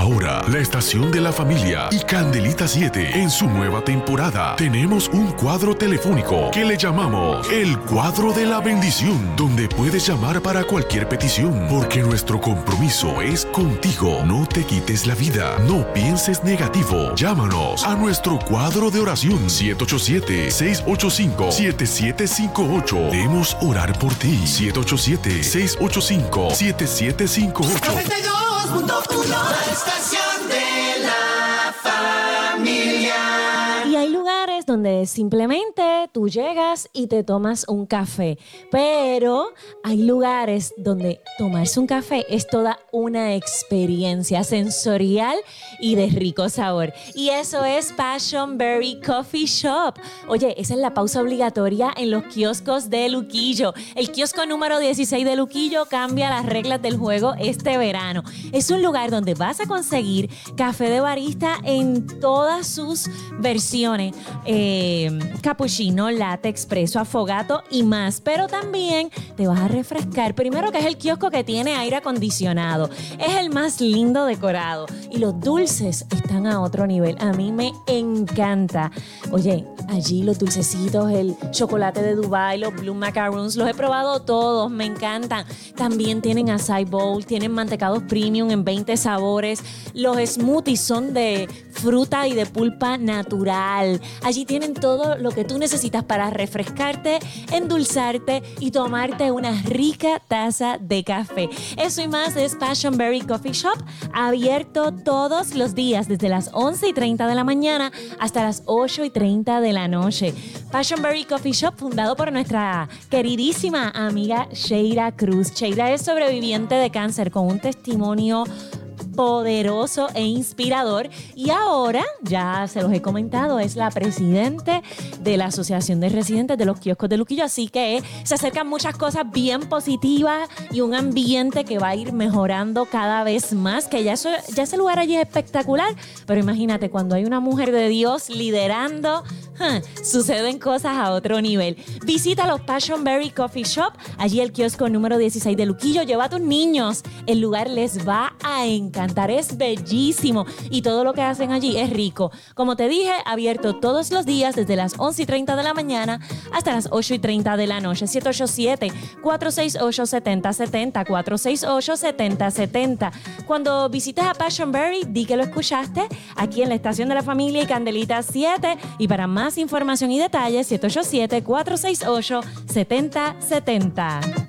Ahora, la estación de la familia y Candelita 7 en su nueva temporada. Tenemos un cuadro telefónico que le llamamos el cuadro de la bendición, donde puedes llamar para cualquier petición, porque nuestro compromiso es contigo. No te quites la vida, no pienses negativo. Llámanos a nuestro cuadro de oración 787-685-7758. Queremos orar por ti. 787-685-7758. 92.1, la estación de la familia. Y hay lugares donde simplemente tú llegas y te tomas un café, pero hay lugares donde tomarse un café es toda una experiencia sensorial y de rico sabor. Y eso es Passion Berry Coffee Shop. Oye, esa es la pausa obligatoria en los kioscos de Luquillo. El kiosco número 16 de Luquillo cambia las reglas del juego este verano. Es un lugar donde vas a conseguir café de barista en todas sus versiones. Cappuccino, latte, expreso, affogato y más. Pero también te vas a refrescar. Primero que es el kiosco que tiene aire acondicionado. Es el más lindo decorado. Y los dulces están a otro nivel. A mí me encanta. Oye, allí los dulcecitos, el chocolate de Dubai, los blue macaroons, los he probado todos, me encantan. También tienen acai bowl, tienen mantecados premium en 20 sabores. Los smoothies son de fruta y de pulpa natural. Allí tienen todo lo que tú necesitas para refrescarte, endulzarte y tomarte una rica taza de café. Eso y más es Passion Berry Coffee Shop, abierto todos los días desde las 11:30 de la mañana hasta las 8:30 de la noche. Passion Berry Coffee Shop, fundado por nuestra queridísima amiga Sheira Cruz. Sheira es sobreviviente de cáncer con un testimonio poderoso e inspirador, y ahora, ya se los he comentado, es la presidente de la Asociación de Residentes de los Kioscos de Luquillo, así que se acercan muchas cosas bien positivas y un ambiente que va a ir mejorando cada vez más, que ya ese lugar allí es espectacular, pero imagínate, cuando hay una mujer de Dios liderando, suceden cosas a otro nivel. Visita los Passion Berry Coffee Shop, allí el kiosco número 16 de Luquillo, lleva a tus niños, el lugar les va a encantar. Es bellísimo y todo lo que hacen allí es rico. Como te dije, abierto todos los días desde las 11:30 de la mañana hasta las 8:30 de la noche. 787-468-7070, 468-7070. Cuando visites a Passion Berry, di que lo escuchaste aquí en la estación de la familia y Candelita 7. Y para más información y detalles, 787-468-7070.